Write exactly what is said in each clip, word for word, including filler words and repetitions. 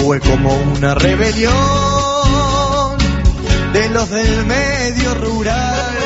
Fue como una rebelión de los del medio rural.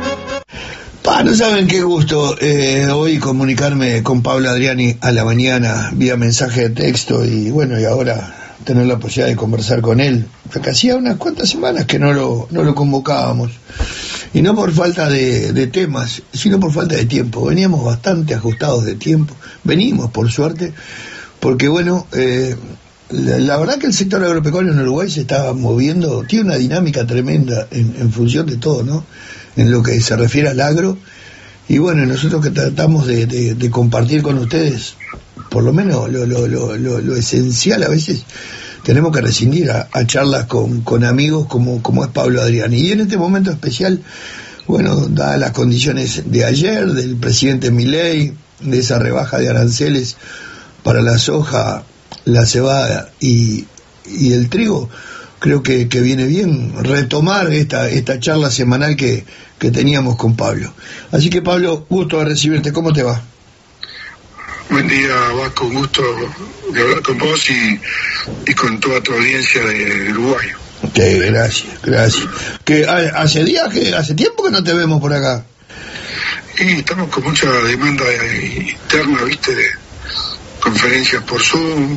Pa, no saben qué gusto eh, hoy comunicarme con Pablo Adriani a la mañana vía mensaje de texto y bueno, y ahora tener la posibilidad de conversar con él, porque hacía unas cuantas semanas que no lo, no lo convocábamos, y no por falta de, de temas, sino por falta de tiempo. Veníamos bastante ajustados de tiempo, venimos por suerte, porque bueno, eh, la, la verdad que el sector agropecuario en Uruguay se está moviendo, tiene una dinámica tremenda en, en función de todo, ¿no? En lo que se refiere al agro, y bueno, nosotros que tratamos de, de, de compartir con ustedes por lo menos lo, lo, lo, lo, lo esencial, a veces tenemos que rescindir a, a charlas con, con amigos como, como es Pablo Adriani. Y en este momento especial, bueno, dadas las condiciones de ayer, del presidente Milei, de esa rebaja de aranceles para la soja, la cebada y, y el trigo, creo que, que viene bien retomar esta, esta charla semanal que, que teníamos con Pablo. Así que Pablo, gusto de recibirte, ¿cómo te va? Buen día, Vasco, un gusto de hablar con vos y, y con toda tu audiencia de Uruguay. Okay, gracias, gracias. Que hace días, que hace tiempo que no te vemos por acá. Y estamos con mucha demanda interna, viste, de conferencias por Zoom,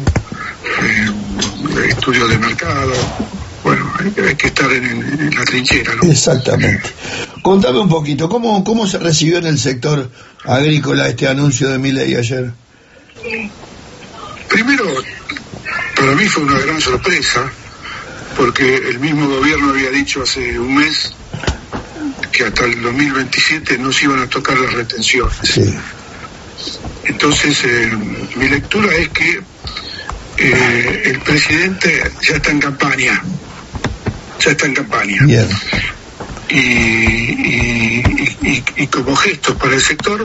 eh, estudios de mercado. Bueno, hay, hay que estar en, en la trinchera, ¿no? Exactamente. Contame un poquito, ¿cómo, cómo se recibió en el sector agrícola este anuncio de Milei ayer? Primero, para mí fue una gran sorpresa, porque el mismo gobierno había dicho hace un mes que hasta el dos mil veintisiete no se iban a tocar las retenciones. Sí. Entonces, eh, mi lectura es que eh, el presidente ya está en campaña, ya está en campaña. Bien. Y, y, y, y como gestos para el sector,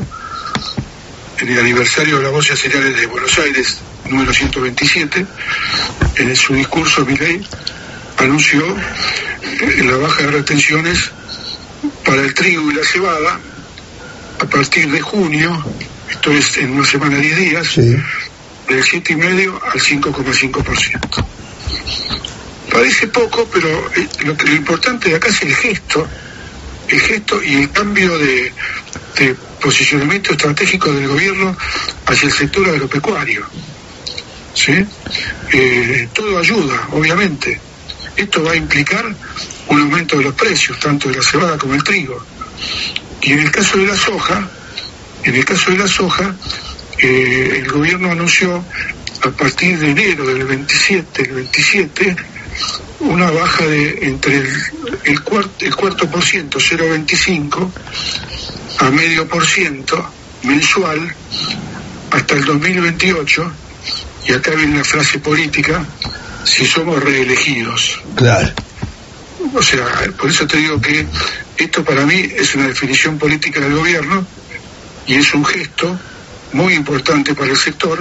en el aniversario de la Bocia Cereales de Buenos Aires, número ciento veintisiete, en su discurso Milei anunció la baja de retenciones para el trigo y la cebada a partir de junio, esto es en una semana, diez días, sí, del siete coma cinco al cinco coma cinco por ciento. Parece poco, pero lo, que, lo importante de acá es el gesto, el gesto y el cambio de, de posicionamiento estratégico del gobierno hacia el sector agropecuario. ¿Sí? Eh, todo ayuda, obviamente. Esto va a implicar un aumento de los precios, tanto de la cebada como el trigo. Y en el caso de la soja, en el caso de la soja, eh, el gobierno anunció a partir de enero del veintisiete, el veintisiete, una baja de entre el, el, cuart, el cuarto por ciento, cero coma veinticinco, a medio por ciento mensual hasta el dos mil veintiocho, y acá viene la frase política, si somos reelegidos. Claro. O sea, por eso te digo que esto para mí es una definición política del gobierno y es un gesto muy importante para el sector.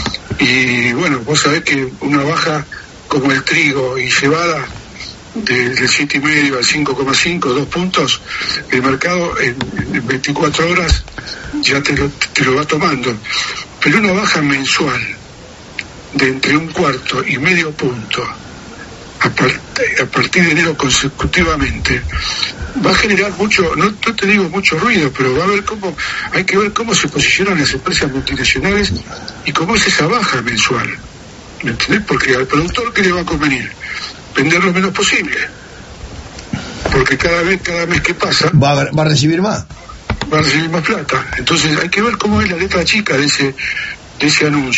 Y bueno, vos sabés que una baja como el trigo y cebada de, del siete coma cinco al cinco coma cinco, dos puntos, el mercado en, en veinticuatro horas ya te lo, te lo va tomando. Pero una baja mensual de entre un cuarto y medio punto a, part, a partir de enero consecutivamente va a generar mucho, no, no te digo mucho ruido, pero va a ver cómo, hay que ver cómo se posicionan las empresas multinacionales y cómo es esa baja mensual. ¿Me entendés? Porque al productor, ¿qué le va a convenir? Vender lo menos posible. Porque cada vez, cada mes que pasa... ¿Va a, va a recibir más? Va a recibir más plata. Entonces hay que ver cómo es la letra chica de ese, de ese anuncio.